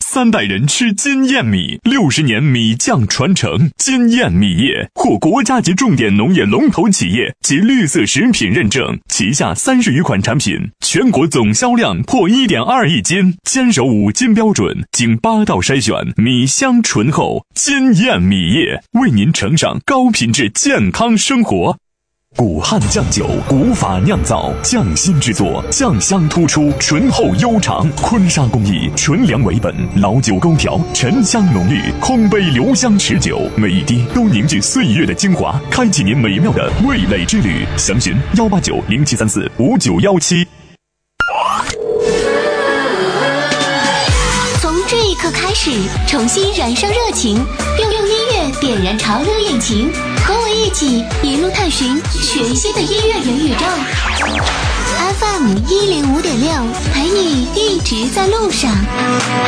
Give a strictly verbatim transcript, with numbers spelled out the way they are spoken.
三代人吃金燕米，六十年米酱传承。金燕米业获国家级重点农业龙头企业及绿色食品认证，旗下三十余款产品，全国总销量破 一点二亿斤，坚守五金标准，经八道筛选，米香醇厚。金燕米业为您呈上高品质健康生活。古汉酱酒，古法酿造，匠心制作，酱香突出，醇厚悠长。坤沙工艺，纯粮为本，老酒勾调，沉香浓郁，空杯留香持久，每一滴都凝聚岁月的精华，开启您美妙的味蕾之旅。详询幺八九零七三四五九幺七。 从这一刻开始，重新燃烧热情，用用音乐点燃潮流引擎，和我一起一路探寻全新的音乐元宇宙。F M 一零五点六，陪你一直在路上。